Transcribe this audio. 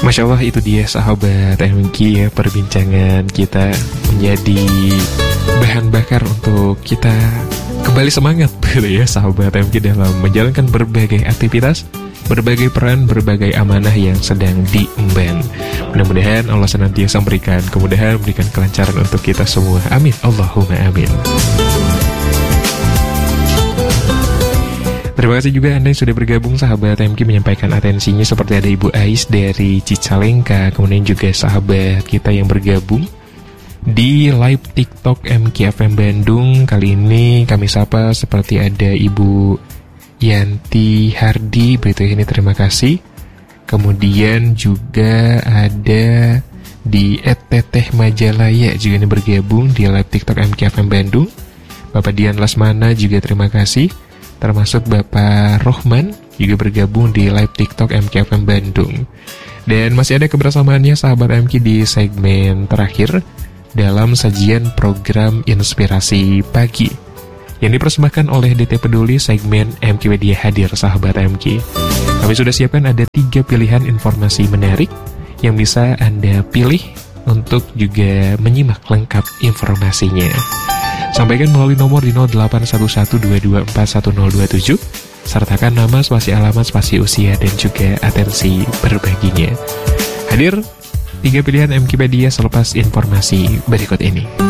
Masya Allah, itu dia sahabat MG ya, perbincangan kita menjadi bahan bakar untuk kita kembali semangat gitu ya sahabat MG dalam menjalankan berbagai aktivitas, berbagai peran, berbagai amanah yang sedang diemban. Mudah-mudahan Allah senantiasa memberikan kemudahan, memberikan kelancaran untuk kita semua. Amin, Allahumma amin. Terima kasih juga Anda yang sudah bergabung sahabat MK menyampaikan atensinya, seperti ada Ibu Ais dari Cicalengka, kemudian juga sahabat kita yang bergabung di live TikTok MKFM Bandung. Kali ini kami sapa seperti ada Ibu Yanti Hardi, berita ini terima kasih. Kemudian juga ada di @teteh Majalaya juga ini bergabung di live TikTok MKFM Bandung. Bapak Dian Lasmana juga terima kasih. Termasuk Bapak Rohman juga bergabung di live TikTok MKFM Bandung. Dan masih ada kebersamaannya sahabat MK di segmen terakhir dalam sajian program Inspirasi Pagi yang dipersembahkan oleh DT Peduli segmen MK Media Hadir sahabat MK. Kami sudah siapkan ada 3 pilihan informasi menarik yang bisa Anda pilih untuk juga menyimak lengkap informasinya. Sampaikan melalui nomor di 081122411027. Sertakan nama, spasi alamat, spasi usia, dan juga atensi berbaginya. Hadir 3 pilihan MKpedia selepas informasi berikut ini.